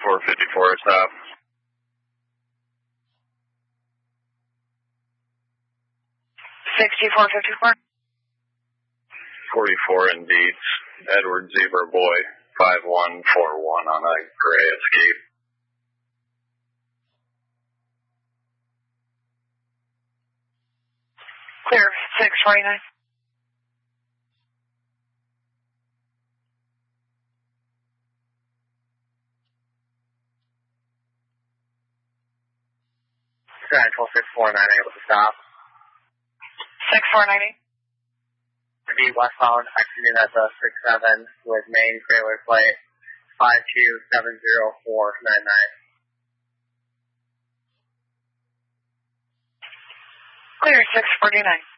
6454, stop. 6454. 44 indeed. Edward Zebra Boy, 5141 on a gray Escape. Clear, 649. Central 649, able to stop. 6490. To be westbound, exiting at the 67 with main trailer plate 5270499. Clear, 649.